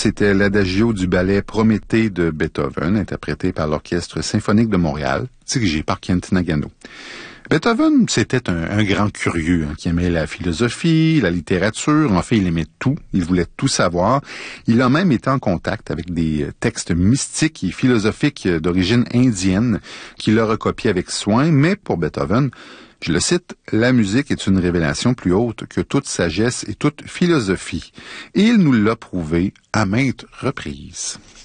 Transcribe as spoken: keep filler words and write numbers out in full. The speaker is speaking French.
c'était l'adagio du ballet Prométhée de Beethoven, interprété par l'Orchestre symphonique de Montréal, dirigé par Kent Nagano. Beethoven, c'était un, un grand curieux hein, qui aimait la philosophie, la littérature. En fait, il aimait tout. Il voulait tout savoir. Il a même été en contact avec des textes mystiques et philosophiques d'origine indienne qu'il a recopiés avec soin. Mais pour Beethoven, je le cite, « La musique est une révélation plus haute que toute sagesse et toute philosophie. » Et il nous l'a prouvé à maintes reprises.